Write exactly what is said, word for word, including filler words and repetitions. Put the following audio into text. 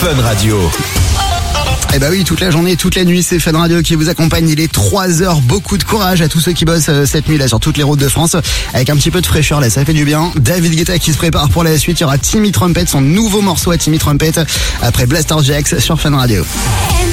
Fun Radio. Eh bah oui, toute la journée, toute la nuit, c'est Fun Radio qui vous accompagne. Il est trois heures, beaucoup de courage à tous ceux qui bossent euh, cette nuit là sur toutes les routes de France. Avec un petit peu de fraîcheur là, ça fait du bien. David Guetta qui se prépare pour la suite. Il y aura Timmy Trumpet, son nouveau morceau à Timmy Trumpet, après Blaster Jacks sur Fun Radio.